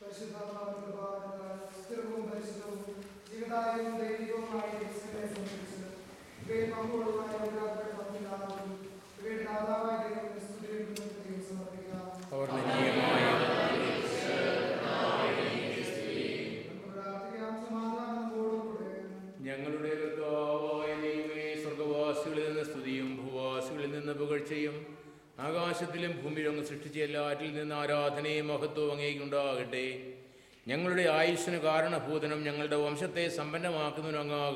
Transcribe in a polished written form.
ഞങ്ങളുടെ കർത്താവായ ദൈവമേ, സ്വർഗവാസികളിൽ നിന്ന് സ്തുതിയും ഭൂവാസികളിൽ നിന്ന് പുകഴ്ചയും ആകാശത്തിലും ഭൂമിയിലും അങ്ങ് സൃഷ്ടിച്ച എല്ലാറ്റിൽ നിന്ന് ആരാധനയും മഹത്വവും അങ്ങേക്കുണ്ടാകട്ടെ. ഞങ്ങളുടെ ആയുസ്സിന് കാരണഭൂതനും ഞങ്ങളുടെ വംശത്തെ സമ്പന്നമാക്കുന്നതിനും അങ്ങ്